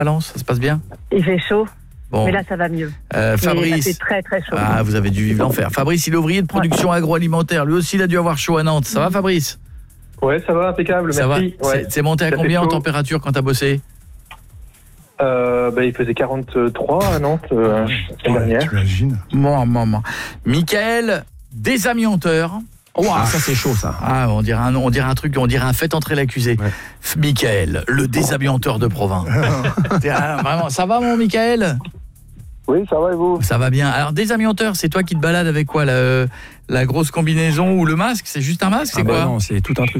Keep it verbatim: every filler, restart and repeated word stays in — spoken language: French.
Valence, ça se passe bien? Il fait chaud, bon. mais là ça va mieux. Euh, Fabrice. C'est très très chaud. Ah, vous avez dû vivre l'enfer. Fabrice, il est ouvrier de production ouais. agroalimentaire. Lui aussi, il a dû avoir chaud à Nantes. Ça va, Fabrice? Ouais, ça va, impeccable, ça merci. Va ouais. C'est monté à ça combien en température quand t'as bossé? Euh, bah, il faisait quarante-trois à Nantes euh, l'année dernière. T'imagines? Bon, bon, bon. Michael, désamianteur. Oh, ah, ça c'est chaud ça. Ah, on dirait un, on dirait un truc, on dirait un fait entrer l'accusé. Ouais. Michael, le désamianteur de Provins. Vraiment, ça va mon Michael? Oui, ça va et vous? Ça va bien. Alors désamianteur, c'est toi qui te balades avec quoi, la, la grosse combinaison ou le masque? C'est juste un masque, c'est ah quoi? bah Non, c'est tout un truc.